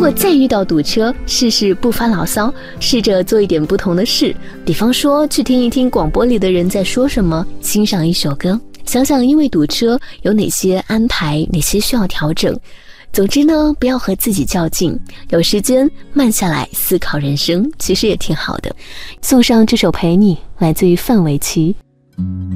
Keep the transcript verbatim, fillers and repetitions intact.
果再遇到堵车，试试不发牢骚，试着做一点不同的事，比方说去听一听广播里的人在说什么，欣赏一首歌，想想因为堵车有哪些安排，哪些需要调整。总之呢，不要和自己较劲，有时间慢下来思考人生，其实也挺好的。送上这首陪你，来自于范玮琪。